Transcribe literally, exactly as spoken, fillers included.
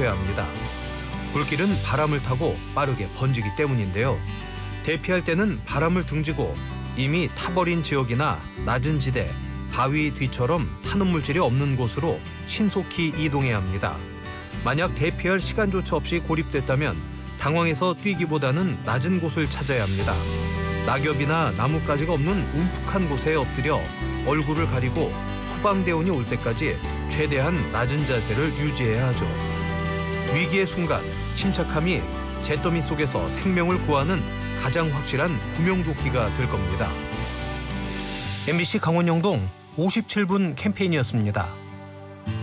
지켜야 합니다. 불길은 바람을 타고 빠르게 번지기 때문인데요. 대피할 때는 바람을 등지고 이미 타버린 지역이나 낮은 지대, 바위 뒤처럼 타는 물질이 없는 곳으로 신속히 이동해야 합니다. 만약 대피할 시간조차 없이 고립됐다면 당황해서 뛰기보다는 낮은 곳을 찾아야 합니다. 낙엽이나 나뭇가지가 없는 움푹한 곳에 엎드려 얼굴을 가리고 소방대원이 올 때까지 최대한 낮은 자세를 유지해야 하죠. 위기의 순간 침착함이 잿더미 속에서 생명을 구하는 가장 확실한 구명조끼가 될 겁니다. 엠비씨 강원영동 오십칠 분 캠페인이었습니다.